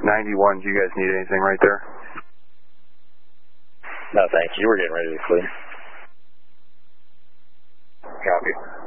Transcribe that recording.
91, do you guys need anything right there? No, thank you. We're getting ready to clear. Copy.